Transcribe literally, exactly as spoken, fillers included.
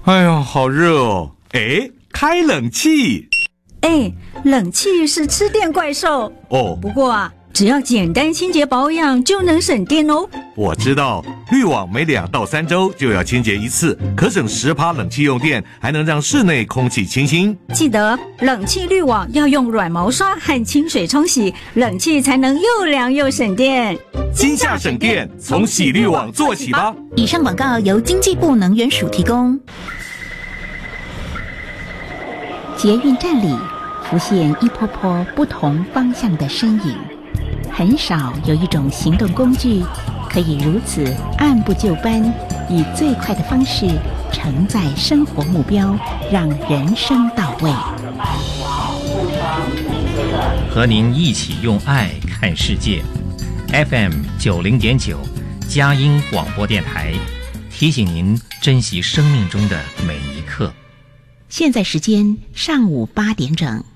哎呀，好热哦！哎，开冷气。 哎，冷气是吃电怪兽哦。 不过啊，只要简单清洁保养就能省电哦。 我知道，滤网每两到三周就要清洁一次，可省十趴冷气用电，还能让室内空气清新。 记得冷气滤网要用软毛刷和清水冲洗，冷气才能又凉又省电。 今夏省电，从洗滤网做起吧。 以上广告由经济部能源署提供。捷运站里浮现一波波不同方向的身影，很少有一种行动工具可以如此按部就班，以最快的方式承载生活目标，让人生到位。 和您一起用爱看世界 ，F M 九零点九，佳音广播电台，提醒您珍惜生命中的每一刻。 现在时间上午八点整。